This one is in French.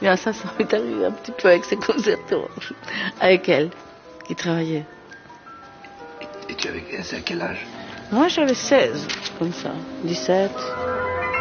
Bien, ça m'est arrivé un petit peu avec ces concertos, avec elle, qui travaillait. Et tu avais à quel âge? Moi, j'avais 16, comme ça, 17.